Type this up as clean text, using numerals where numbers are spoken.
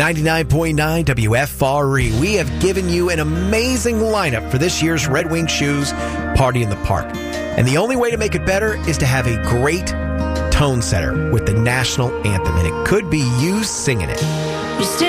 99.9 WFRE. We have given you an amazing lineup for this year's Red Wing Shoes Party in the Park. And the only way to make it better is to have a great tone setter with the national anthem. And it could be you singing it.